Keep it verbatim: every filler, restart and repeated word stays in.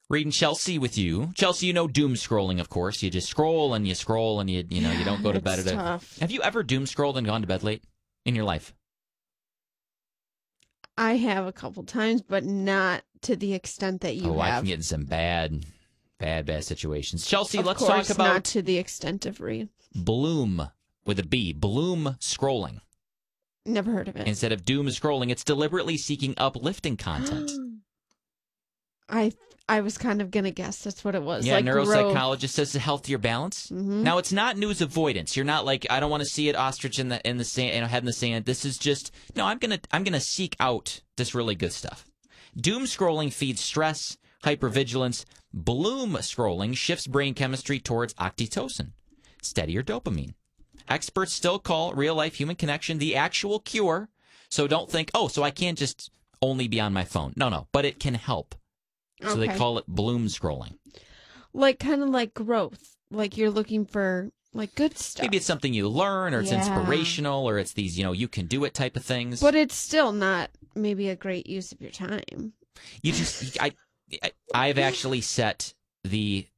Reading Chelsea with you. Chelsea, you know doom scrolling, of course. You just scroll and you scroll and you you know you don't go to bed at tough. a. Have you ever doom scrolled and gone to bed late in your life? I have a couple times, but not to the extent that you oh, have. I can get in some bad, bad, bad situations. Chelsea, of let's course, talk about not to the extent of Reed. Bloom with a B. Bloom scrolling. Never heard of it. Instead of doom scrolling, it's deliberately seeking uplifting content. I I was kind of gonna guess that's what it was. Yeah, like neuropsychologist growth. says a healthier balance. Mm-hmm. Now, it's not news avoidance. You're not like, I don't want to see it ostrich in the in the sand, you know, head in the sand. This is just no. I'm gonna I'm gonna seek out this really good stuff. Doom scrolling feeds stress, hypervigilance. Bloom scrolling shifts brain chemistry towards oxytocin, steadier dopamine. Experts still call real-life human connection the actual cure. So don't think, oh, so I can't just only be on my phone. No, no, but it can help. So Okay. they call it bloom scrolling. Like kind of like growth. Like you're looking for like good stuff. Maybe it's something you learn, or it's Yeah. inspirational, or it's these, you know, you can do it type of things. But it's still not maybe a great use of your time. You just, I, I, I've actually set the